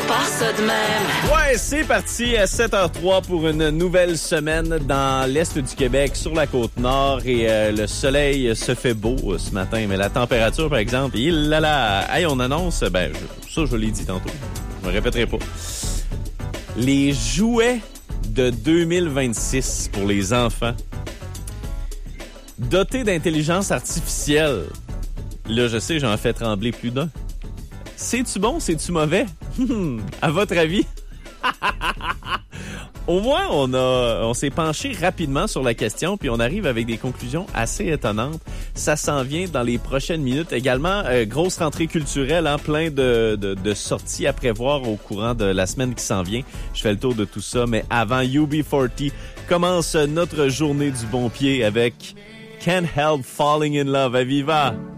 part ça de même. Ouais, c'est parti à 7h03 pour une nouvelle semaine dans l'Est du Québec, sur la Côte-Nord. Et le soleil se fait beau ce matin. Mais la température, par exemple, hey, on annonce, je l'ai dit tantôt, je me répéterai pas. Les jouets de 2026 pour les enfants, dotés d'intelligence artificielle. Là, je sais, j'en fais trembler plus d'un. C'est-tu bon, c'est-tu mauvais? À votre avis? Au moins, on s'est penché rapidement sur la question, puis on arrive avec des conclusions assez étonnantes. Ça s'en vient dans les prochaines minutes. Également, grosse rentrée culturelle, plein de sorties à prévoir au courant de la semaine qui s'en vient. Je fais le tour de tout ça, mais avant, UB40 commence notre journée du bon pied avec Can't Help Falling in Love. À Viva!